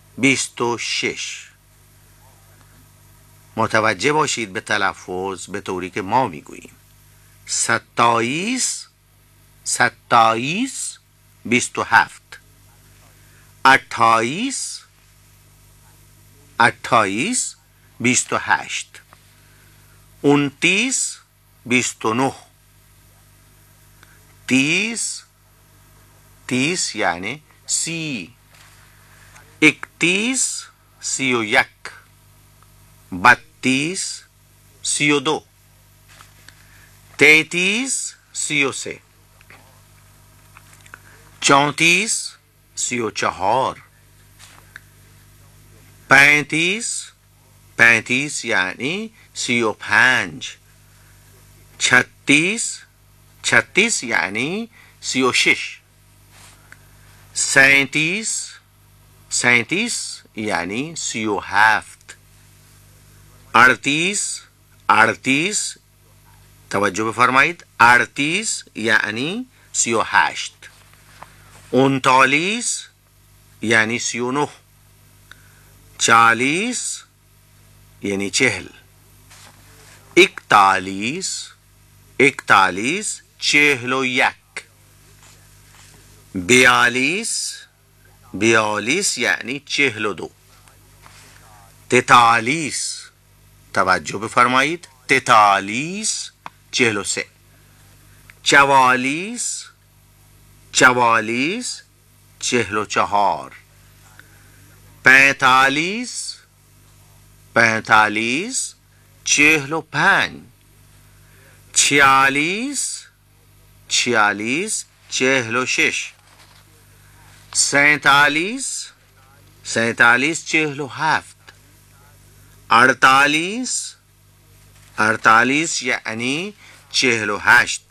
26. متوجه باشید به تلفظ به طوری که ما میگوییم. 27 27. 28 28. 29 29. 30 یعنی 30. 31 31. 32 32. 33 33. 34 34. 35 35 یعنی 35. 36 36 یعنی 36. 37 37 یعنی 37. 38 38. توجه بفرمایید، 38 یعنی 38. 39 یعنی 39. 40 یعنی 40. 41 41 41. 42 42 یعنی 42. 43 توجه بفرمایید، 43 43. 44 44 44. 45 45 45. 46 46 46. 47 47 47. 48 48 یعنی 48.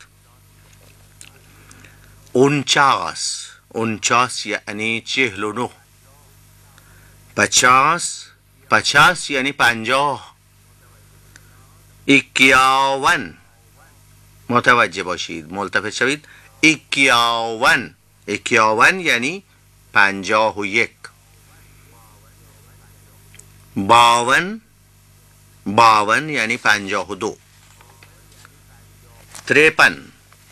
49 49 یعنی 49. 50 50 یعنی 50. 51 متوجه باشید، ملتفت شوید، 51 51 یعنی 51. 52 52 یعنی 52. 53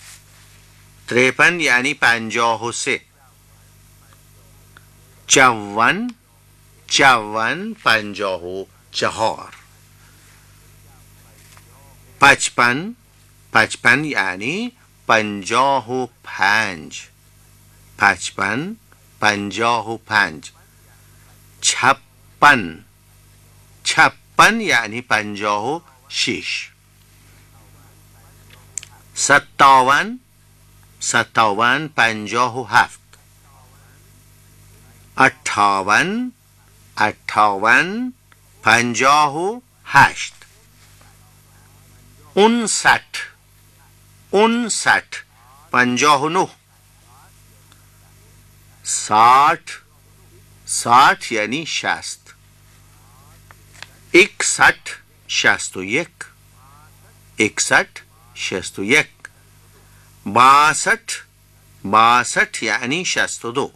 53 یعنی 53. 54 54 54. 55 55 یعنی 55. 55 55. 56 56 یعنی 56. 57 57 57. 58 58 58. 59 59 59. 60 60 یعنی 60. 61 61 61 61. 62 62 یعنی 62.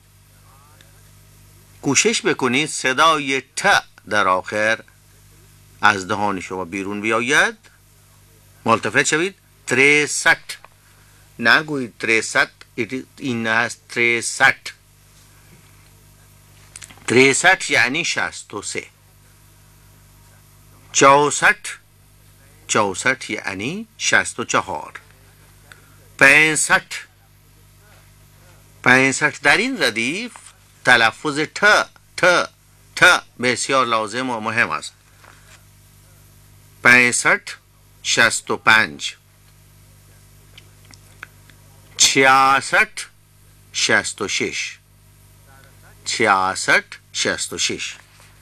کوشش بکنید صدای ت در آخر از دهان شما بیرون بیاید. ملتفت شوید. 63 نگویید 300، این است 300. 63 یعنی 63. 64 64 یعنی 64. 65 65 در این ردیف تلفظ ت ت ت بسیار لازم و مهم است. 65 65. 66 66. 66 66.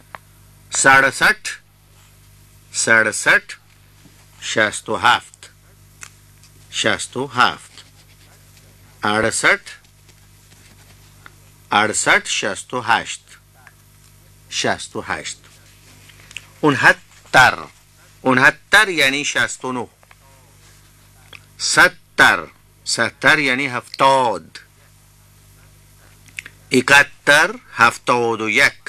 67 67 67. 67. 68 68 68 68. 69 69 یعنی 69. 70 70 یعنی 70. 71 71